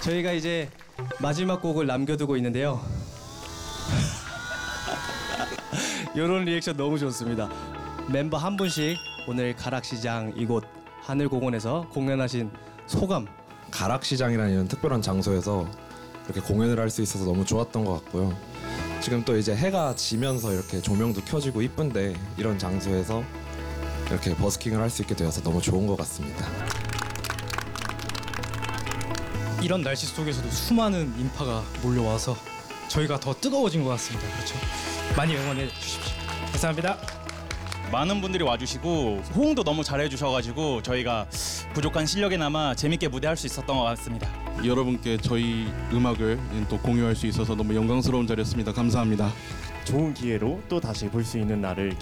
저희가 이제 마지막 곡을 남겨두고 있는데요. 이런 리액션 너무 좋습니다. 멤버 한 분씩 오늘 가락시장 이곳 하늘공원에서 공연하신 소감. 가락시장이라는 이런 특별한 장소에서 이렇게 공연을 할 수 있어서 너무 좋았던 것 같고요. 지금 또 이제 해가 지면서 이렇게 조명도 켜지고 이쁜데 이런 장소에서 이렇게 버스킹을 할 수 있게 되어서 너무 좋은 것 같습니다. 이런 날씨 속에서도 수많은 인파가 몰려와서 저희가 더 뜨거워진 것 같습니다. 그렇죠? 많이 응원해 주십시오. 감사합니다. 많은 분들이 와주시고 호응도 너무 잘해주셔가지고 저희가 부족한 실력에나마 재밌게 무대할 수 있었던 것 같습니다. 여러분께 저희 음악을 또 공유할 수 있어서 너무 영광스러운 자리였습니다. 감사합니다. 좋은 기회로 또 다시 볼 수 있는 날을